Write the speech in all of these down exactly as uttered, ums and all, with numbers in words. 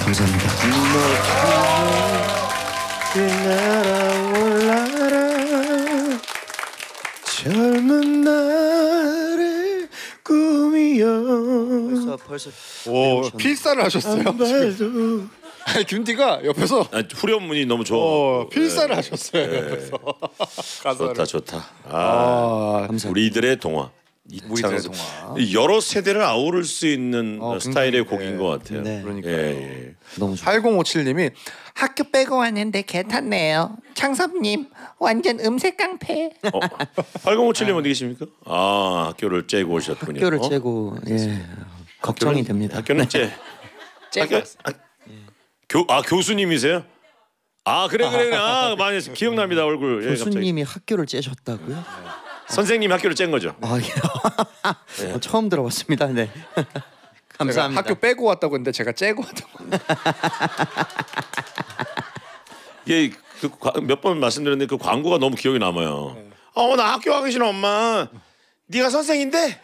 감사합니다. 날아올라라 젊은 날의 꿈이여. 벌써 벌써 오 필사를 하셨어요. 아니 균디가 옆에서 아, 후렴문이 너무 좋아. 어, 필사를 네. 하셨어요. 네. 옆에서. 좋다 좋다. 아, 아 우리들의 동화. 우리들의 동화. 여러 세대를 아우를 수 있는 어, 스타일의 굉장히, 곡인 네. 것 같아요. 네. 그러니까요. 예, 예. 너무 팔공오칠님이 학교 빼고 왔는데 개 탔네요. 창섭님 완전 음색 깡패. 어, 팔공오칠님 어디 계십니까? 아 학교를 째고 오셨군요. 학교를 어? 째고 예 걱정이 학교는, 됩니다. 학교는 째. 째고. 아, 교, 아 교수님이세요? 아 그래 그래 아 많이 기억납니다 얼굴. 교수님이 예, 학교를 째셨다고요? 네. 선생님이 학교를 짠 거죠. 아 예. 네. 처음 들어봤습니다. 네. 감사합니다. 학교 빼고 왔다고 했는데 제가 째고 왔다고. 예, 그 몇 번 말씀드렸는데 그 광고가 너무 기억에 남아요. 네. 어, 나 학교 가기 싫어 엄마. 네가 선생인데.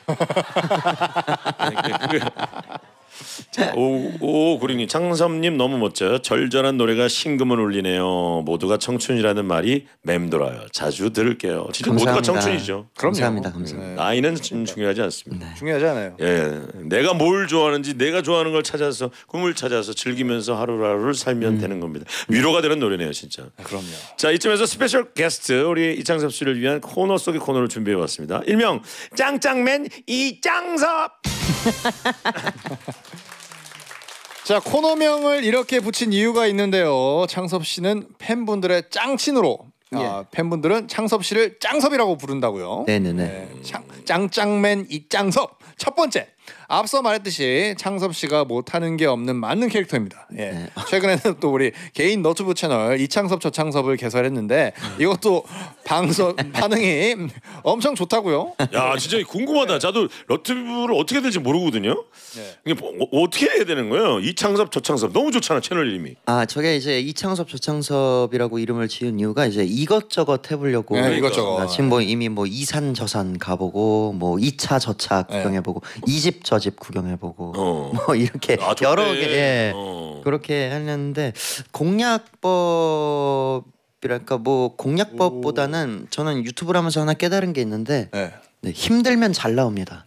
오, 오 구리님 창섭님 너무 멋져요. 절절한 노래가 심금을 울리네요. 모두가 청춘이라는 말이 맴돌아요. 자주 들을게요. 진짜 감사합니다. 모두가 청춘이죠. 그럼요. 감사합니다. 감사합니다. 나이는 중요하지 않습니다. 네. 중요하지 않아요. 예, 내가 뭘 좋아하는지 내가 좋아하는 걸 찾아서 꿈을 찾아서 즐기면서 하루하루를 살면 음. 되는 겁니다. 위로가 되는 노래네요, 진짜. 그럼요. 자, 이쯤에서 스페셜 게스트 우리 이창섭 씨를 위한 코너 속의 코너를 준비해봤습니다. 일명 짱짱맨 이짱섭. 자 코너명을 이렇게 붙인 이유가 있는데요. 창섭 씨는 팬분들의 짱친으로 예. 아, 팬분들은 창섭 씨를 짱섭이라고 부른다고요. 네네네. 네, 짱, 짱짱맨 이짱섭. 첫 번째 앞서 말했듯이 창섭 씨가 못하는 게 없는 맞는 캐릭터입니다. 예. 네. 최근에는 또 우리 개인 너튜브 채널 이창섭 저창섭을 개설했는데 이것도 방송 반응이 엄청 좋다고요. 야 진짜 궁금하다. 저도 너튜브를 어떻게 될지 모르거든요. 네. 이게 뭐, 어떻게 해야 되는 거예요? 이창섭 저창섭 너무 좋잖아 채널 이름이. 아 저게 이제 이창섭 저창섭이라고 이름을 지은 이유가 이제 이것저것 해보려고. 네, 이것저것. 아, 지금 뭐 이미 뭐 이산 저산 가보고 뭐 이 차 저 차 구경해보고 네. 이 집 저 집 구경해보고 어. 뭐 이렇게 아, 여러 개 예, 어. 그렇게 했는데 공약법이랄까 뭐 공약법보다는 저는 유튜브를 하면서 하나 깨달은 게 있는데 네. 네, 힘들면 잘 나옵니다.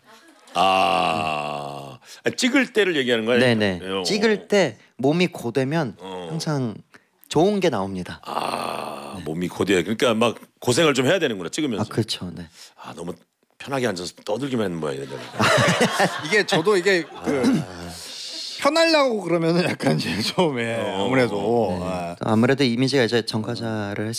아 찍을 때를 얘기하는 거예요? 네네. 어. 찍을 때 몸이 고되면 어. 항상 좋은 게 나옵니다. 아 네. 몸이 고돼. 그러니까 막 고생을 좀 해야 되는구나 찍으면서. 아 그렇죠. 네. 아 너무 편하게 앉아서 떠들기만 하는 모양이네. 이게 저도 이게 그 편하려고 그러면은 약간 이제 좀 예, 아무래도 네. 아무래도 이미지가 이제 전과자를